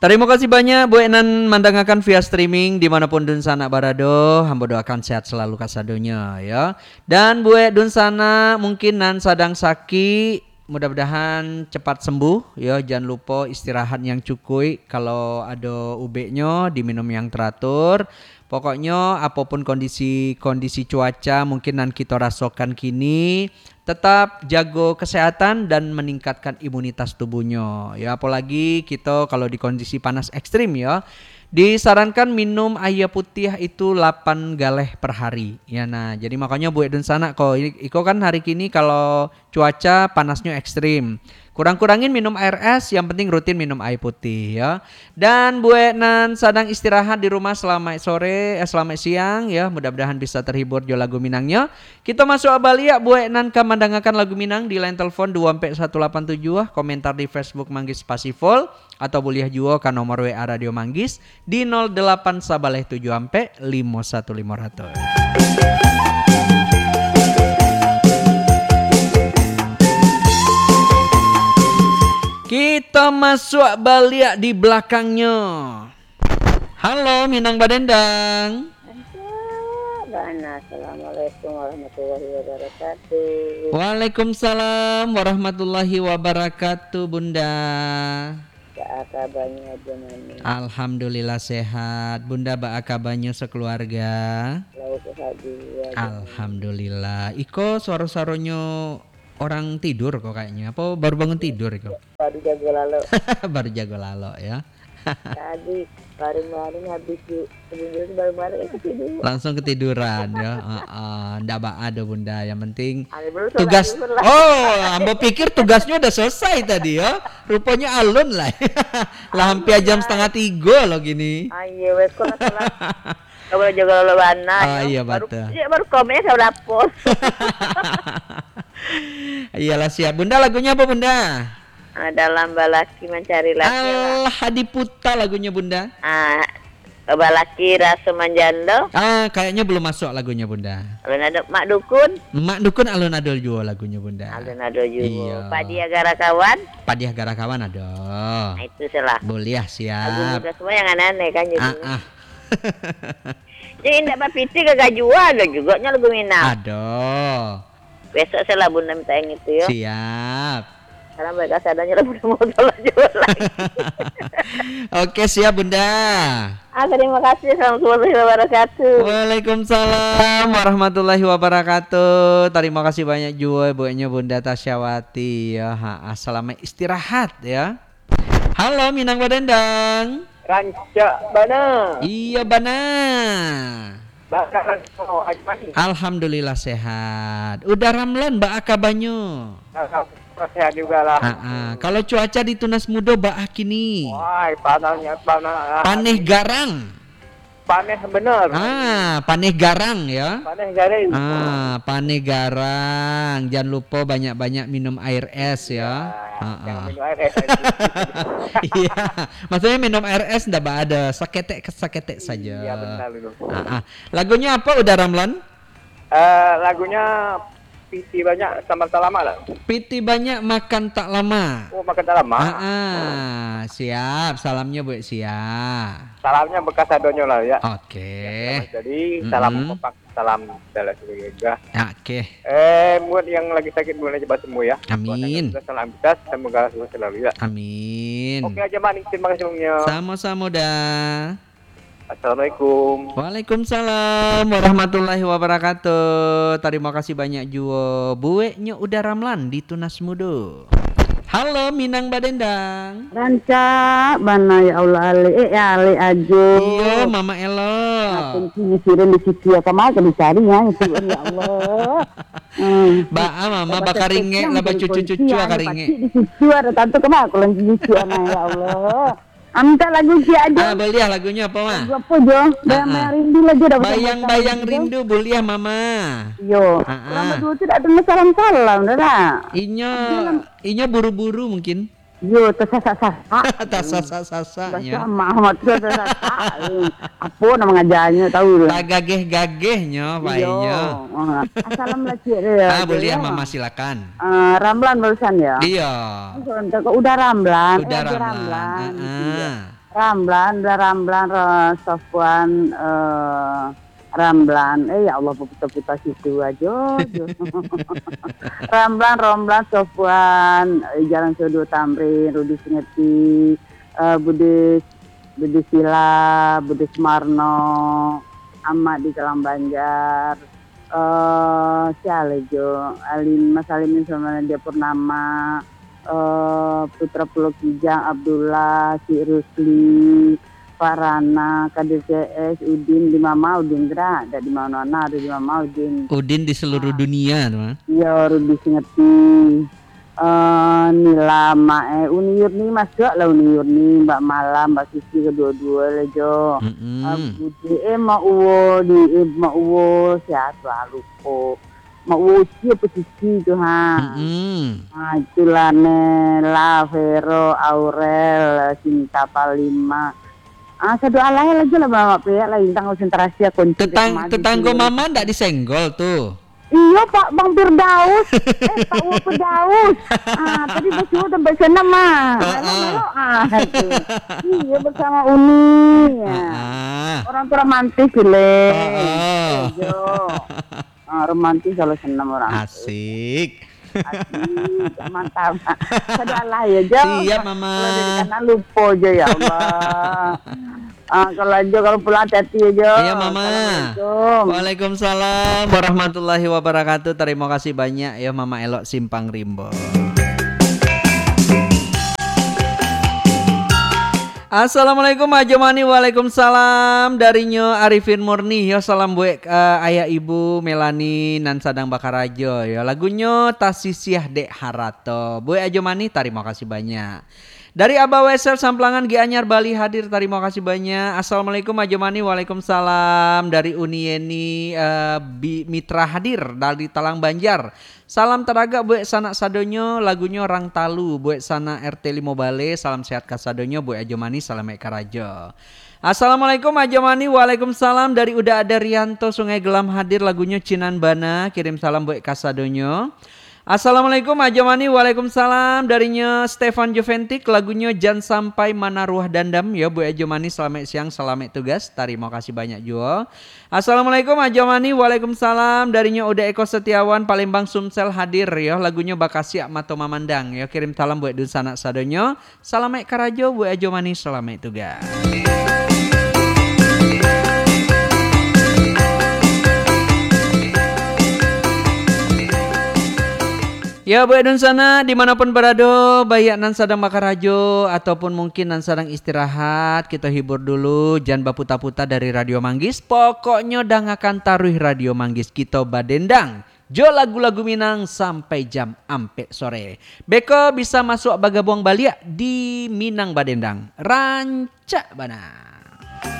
Terima kasih banyak Bu Enan mandangakan via streaming dimanapun dun sana barado. Hamba doakan sehat selalu kasadonya ya. Dan Bu dun sana mungkin nan sadang sakit, mudah-mudahan cepat sembuh ya. Jangan lupa istirahat yang cukup. Kalau ada UB-nya diminum yang teratur. Pokoknya apapun kondisi cuaca mungkin nan kita rasakan kini, tetap jaga kesehatan dan meningkatkan imunitas tubuhnya ya, apalagi kita kalau di kondisi panas ekstrim ya, disarankan minum air putih itu 8 galeh per hari ya. Nah jadi makanya Bu Edun sana kok iko kan hari kini kalau cuaca panasnya ekstrim, kurang-kurangin minum air es, yang penting rutin minum air putih ya. Dan Bu Enan sedang istirahat di rumah selama selama siang ya, mudah-mudahan bisa terhibur jo lagu Minangnya. Kita masuk balik Bu Enan kamandangakan lagu Minang di line telepon 24187, komentar di Facebook Manggis Pasifol, atau boleh juga ke nomor WA Radio Manggis di 08 sabaleh 7 ampe 51500. Kita masuk balik di belakangnya. Halo Minang Badendang. Assalamualaikum warahmatullahi wabarakatuh. Waalaikumsalam warahmatullahi wabarakatuh Bunda. Kabarnya gimana? Alhamdulillah sehat. Bunda kabarnya sekeluarga? Alhamdulillah. Iko suara-suaranya orang tidur kok kayaknya. Apa baru bangun tidur Iko? Baru jago lalu. Baru jago lalu ya. Tadi baru habis baru itu tidur. Langsung ketiduran ya. Ndak ada Bunda, yang penting tugas. Oh, ambo pikir tugasnya udah selesai tadi ya. Rupanya alun lah. Lah hampir jam 2:30 loh gini. Ayo wes kok salah. Kalau jaga lalu bana. Iya betul. Baru komennya saya lapor. Iyalah siap. Bunda lagunya apa Bunda? Dalam balaki mencari laki. Allah Hadiputa lagunya Bunda. Balaki rasa manjando. Kayaknya belum masuk lagunya Bunda. Alun ada Mak Dukun. Mak Dukun alun adol juga lagunya Bunda. Alun adol juga. Iya. Padiah Garakawan. Padiah Garakawan ada. Nah, itu salah. Boleh siap. Lagu semua yang aneh kan jadi. Jadi indah papiti kagak jual ada juga nya lagu Minang. Aduh. Besok saya lah Bunda minta yang itu ya. Siap. Karena mereka sadarnya lah Bunda mau tolong jual lagi. Oke siap Bunda. Terima kasih. Assalamualaikum warahmatullahi wabarakatuh. Waalaikumsalam warahmatullahi wabarakatuh. Terima kasih banyak juga buatnya Bunda Tasyawati ya. Selamat istirahat ya. Halo Minang Badendang. Ranca Bana. Iya Bana. Alhamdulillah sehat. Udah ramlan Mbak Akabanyu. Sehat juga lah. Kalau cuaca di Tunas Mudo Mbak kini. Wah, panasnya panas. Paneh garang. Panas bener. Paneh garang ya. Panas garing. Paneh garang. Jangan lupa banyak-banyak minum air es ya. Jangan minum air es. Iya, maksudnya minum air es ndak ada, saketek saja. Iya benar itu. Lagunya apa udah Ramlan? Lagunya Piti banyak sama tak lama lah. Piti banyak makan tak lama. Oh, makan tak lama. Siap, salamnya Bu siap. Salamnya bekas adonyo lah ya. Oke. Jadi salam kompak, salam dalam semoga. Oke. Buat yang lagi sakit mulai cepat sembuh ya. Amin. Salam kita semoga selalu ya. Amin. Oke aja Maning, terima kasih semuanya. Sama-sama dah. Assalamualaikum. Waalaikumsalam warahmatullahi wabarakatuh. Terima kasih banyak juga bueknya udah Ramlan di Tunas Mudo. Halo Minang Badendang. Ranca Bana ya Allah ali aja. Iya Mama Elo. Aku sirin di situ apa mah dicari ya itu ya Allah. Mama bakaringe laba cucu-cucu akaringe. Di situ ada tante kemana aku lagi cucu ya Allah. Amta lagu si aja. Boleh lagunya apa mah? Apa jo? Bayang rindu lagi dah. Bayang rindu boleh Mama. Yo. Lama dulu tidak ada salam-salam dah. Inya buru-buru mungkin. Yo, tersasa-sasa. Tersasa-sasanya. Muhammad tersasa. Apa nama ngajanya tahu? Gageh-gagehnya baiknya. Assalamualaikum ya. Boleh Mama silakan. Ramlan barusan ya? Iya. Udah Ramlan. Udah Ramlan. Ramlan, Sofwan, Ramlan, ya Allah putar-putar situ aja. Ramlan, Sofwan, Jalan Sodo Tamrin, Rudi Singeti, Budi Sila, Budi Sumarno, Ahmad di Jalan Banjar, Sialejo, Mas Alimin sama dia Purnama, Putra Pulau Kijang, Abdullah, Si Rusli, Farana, Kadir CS, Udin di Mama, Udin Gra, ada di mana ada di Mama Udin. Udin di seluruh dunia, teman. Iya, Rudi Singeti. Nila Mae Uni Yurni masuk lah Uni Yurni Mbak Malam Mbak Sisi kedua-dua lejo. Budi Mak Uwo sehat selalu kok. Mak Uwo siapa Sisi tu ha. Itulah Nela, Vero, Aurel, Cinta Palima. Satu alay lagi lah Bapak Pia lah tentang konsentrasi kunci. Tetangga mama ndak disenggol tuh. Iya Pak Bang Firdaus, Pak Uwo Firdaus. Tadi bersama sampai sana mah. Iya bersama Uni. Orang tua romantis le. Romantis kalau senam orang. Asik. Asik, mantap. Sadalah ya Jo. Siap Mama. Kalau dari kanan lupa aja ya Allah. Kalau pulang hati-hati ya Jo. Iya Mama. Waalaikumsalam warahmatullahi wabarakatuh. Terima kasih banyak ya Mama Elok Simpang Rimbo. Assalamualaikum Ajomani. Waalaikumsalam. Darinyo Arifin Murni. Yo salam buat ayah ibu Melani nan sadang bakarajo. Yo lagunya Tasisiah Dek Harato. Buat Ajomani terima kasih banyak. Dari Abah Wesel Samplangan Gianyar Bali hadir, terima kasih banyak. Assalamualaikum Ajomani. Waalaikumsalam. Dari Unieni Mitra hadir dari Talang Banjar. Salam teraga buat sanak sadonyo, lagunya Orang Talu buat sana RT Limo Bale. Salam sehat kasadonyo buat Ajomani, salam Karajo. Assalamualaikum Ajomani. Waalaikumsalam. Dari Uda Ada Rianto Sungai Gelam hadir, lagunya Cinan Bana. Kirim salam buat kasadonyo. Assalamualaikum Ajomani. Waalaikumsalam. Darinya Stefan Juventik, lagunya Jan Sampai Mana Ruah Dandam ya Bu Ajomani. Selamat siang, selamat tugas. Terima kasih banyak juga. Assalamualaikum Ajomani. Waalaikumsalam. Darinya Uda Eko Setiawan Palembang Sumsel hadir ya, lagunya Bakasi Mato Mamandang ya. Kirim salam buat Dunsana Sadonyo. Selamat Karajo Bu Ajomani, selamat tugas. Ya Bu Edun sana dimanapun berada, baik nan sedang bakar rajo ataupun mungkin nan sedang istirahat, kita hibur dulu jangan baputa-puta dari Radio Manggis. Pokoknya dangakan taruh Radio Manggis kita badendang. Jo lagu-lagu Minang sampai jam ampe sore. Beko bisa masuk bagabuang balia di Minang Badendang. Rancak bana.